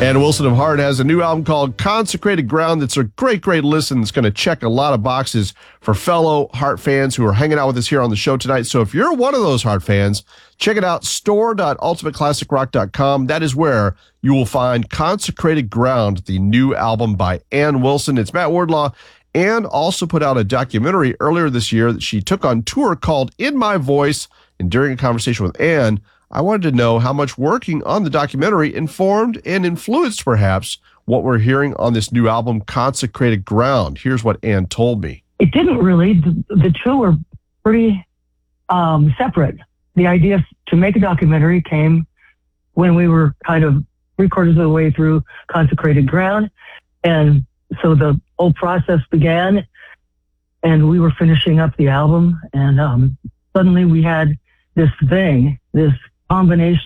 Ann Wilson of Heart has a new album called Consecrated Ground. That's a great listen. It's going to check a lot of boxes for fellow Heart fans who are hanging out with us here on the show tonight. So if you're one of those Heart fans, check it out, store.ultimateclassicrock.com. That is where you will find Consecrated Ground, the new album by Ann Wilson. It's Matt Wardlaw. Ann also put out a documentary earlier this year that she took on tour called In My Voice. And during a conversation with Ann, I wanted to know how much working on the documentary informed and influenced, perhaps, what we're hearing on this new album, Consecrated Ground. Here's what Ann told me. It didn't really. The two were pretty separate. The idea to make a documentary came when we were kind of 3/4 of the way through Consecrated Ground. And so the whole process began, and we were finishing up the album. And suddenly we had this combination